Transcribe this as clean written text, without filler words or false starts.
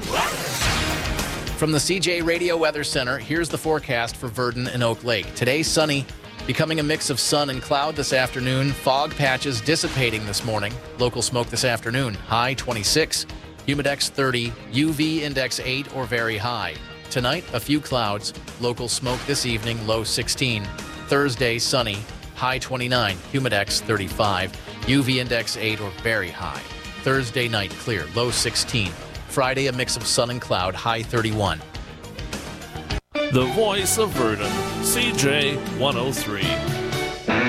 From the CJ Radio Weather Center, here's the forecast for Verdon and Oak Lake. Today, sunny, becoming a mix of sun and cloud this afternoon. Fog patches dissipating this morning. Local smoke this afternoon. High 26, humidex 30, UV index 8 or very high. Tonight, a few clouds. Local smoke this evening, low 16. Thursday, sunny, high 29, humidex 35, UV index 8 or very high. Thursday night, clear, low 16. Friday, a mix of sun and cloud, high 31. The voice of Verdon, CJ 103.